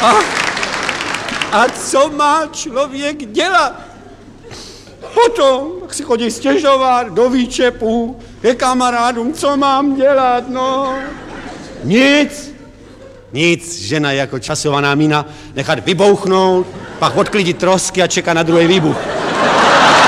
A co má člověk dělat? Potom si chodí stěžovat do výčepu, ke kamarádům, co mám dělat, no. Nic, žena jako časovaná mína, nechat vybouchnout, pak odklidit trosky a čeká na druhý výbuch.